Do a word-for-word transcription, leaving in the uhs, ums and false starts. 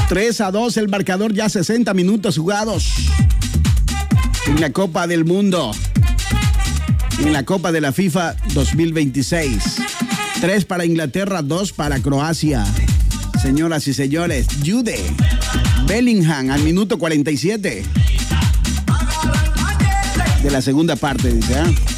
tres a dos el marcador, ya sesenta minutos jugados en la Copa del Mundo, en la Copa de la FIFA dos mil veintiséis. tres para Inglaterra, dos para Croacia. Señoras y señores, Jude Bellingham al minuto cuarenta y siete de la segunda parte, dice, ¿eh?